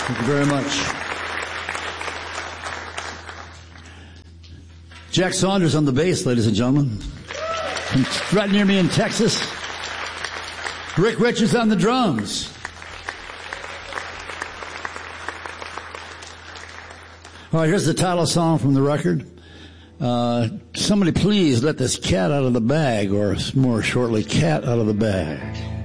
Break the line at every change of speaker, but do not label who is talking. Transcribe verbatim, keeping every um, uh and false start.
Thank you very much. Jack Saunders on the bass, ladies and gentlemen. From right near me in Texas. Rick Richards on the drums. All right, here's the title song from the record. Uh, somebody please let this cat out of the bag, or more shortly, cat out of the bag.